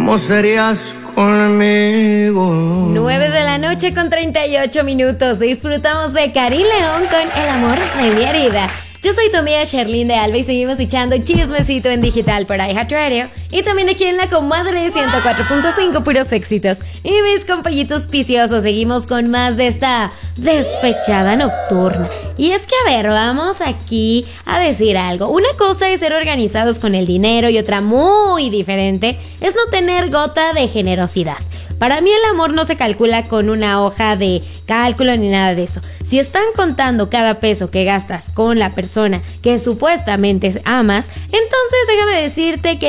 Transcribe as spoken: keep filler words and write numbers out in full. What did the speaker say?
¿cómo serías conmigo? nueve de la noche con treinta y ocho minutos. Disfrutamos de Karim León con El amor de mi herida. Yo soy tu amiga Sherlyn de Alba y seguimos echando chismecito en digital por iHeartRadio y también aquí en la comadre ciento cuatro punto cinco, puros éxitos. Y mis compañitos viciosos, seguimos con más de esta despechada nocturna. Y es que, a ver, vamos aquí a decir algo. Una cosa es ser organizados con el dinero y otra muy diferente es no tener gota de generosidad. Para mí el amor no se calcula con una hoja de cálculo ni nada de eso. Si están contando cada peso que gastas con la persona que supuestamente amas, entonces déjame decirte que